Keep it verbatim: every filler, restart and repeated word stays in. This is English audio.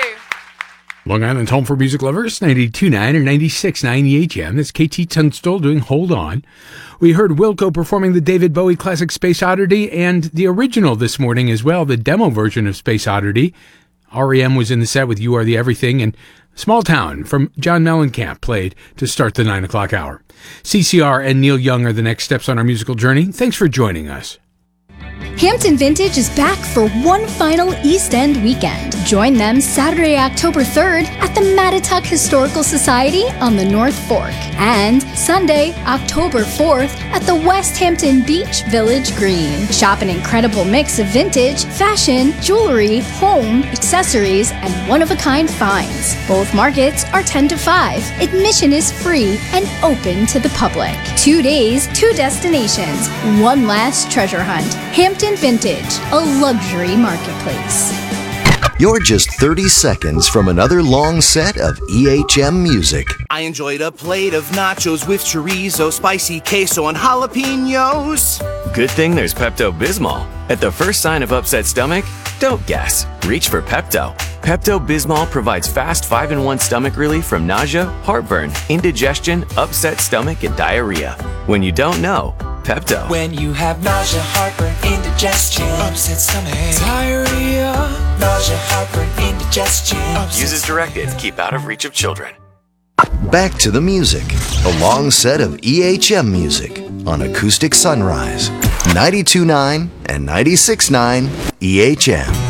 you. Long Island's home for music lovers, ninety-two point nine or ninety-six point nine E H M. That's K T Tunstall doing Hold On. We heard Wilco performing the David Bowie classic Space Oddity and the original this morning as well, the demo version of Space Oddity. R E M was in the set with You Are the Everything, and Small Town from John Mellencamp played to start the nine o'clock hour. C C R and Neil Young are the next steps on our musical journey. Thanks for joining us. Hampton Vintage is back for one final East End weekend. Join them Saturday, October third at the Mattituck Historical Society on the North Fork and Sunday, October fourth at the West Hampton Beach Village Green. Shop an incredible mix of vintage, fashion, jewelry, home, accessories, and one-of-a-kind finds. Both markets are ten to five. Admission is free and open to the public. Two days, two destinations, one last treasure hunt. Hampton Vintage, a luxury marketplace. You're just thirty seconds from another long set of E H M music. I enjoyed a plate of nachos with chorizo, spicy queso, and jalapenos. Good thing there's Pepto-Bismol. At the first sign of upset stomach, don't guess. Reach for Pepto. Pepto-Bismol provides fast five in one stomach relief from nausea, heartburn, indigestion, upset stomach, and diarrhea. When you don't know, Pepto. When you have nausea, heartburn, indigestion, upset stomach, diarrhea, nausea, heartburn, indigestion. Use as directed. Keep out of reach of children. Back to the music. A long set of E H M music on Acoustic Sunrise. ninety-two point nine and ninety-six point nine E H M.